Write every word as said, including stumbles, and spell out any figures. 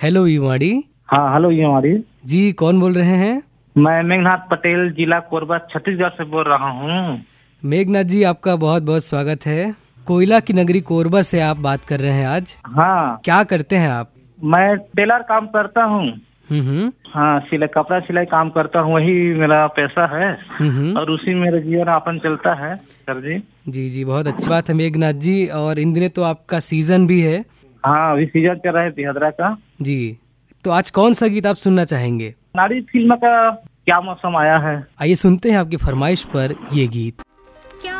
Hello युवाड़ी। हाँ hello युवाड़ी जी, कौन बोल रहे हैं? मैं मेघनाथ पटेल, जिला कोरबा, छत्तीसगढ़ से बोल रहा हूँ। मेघनाथ जी, आपका बहुत बहुत स्वागत है। कोयला की नगरी कोरबा से आप बात कर रहे हैं आज। हाँ, क्या करते हैं आप? मैं टेलर काम करता हूँ। हम्म हाँ, सिलाई, कपड़ा सिलाई काम करता हूँ, वही मेरा पैसा है हम्म और उसी में मेरा जीवन यापन चलता है सर जी। जी जी, बहुत अच्छी बात है मेघनाथ जी। और इन दिनों तो आपका सीजन भी है। हाँ, अभी सीजन चल रहा है तिहदरा का। जी, तो आज कौन सा गीत आप सुनना चाहेंगे? नारी फिल्म का क्या मौसम आया है। आइए सुनते हैं आपकी फरमाइश पर ये गीत।